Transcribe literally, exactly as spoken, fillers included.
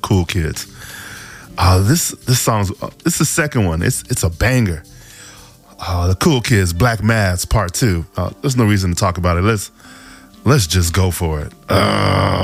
Cool Kids. Uh, this this song's uh, it's the second one. It's it's a banger. Uh, the Cool Kids, Black Mads Part Two. Uh, there's no reason to talk about it. Let's let's just go for it. Uh,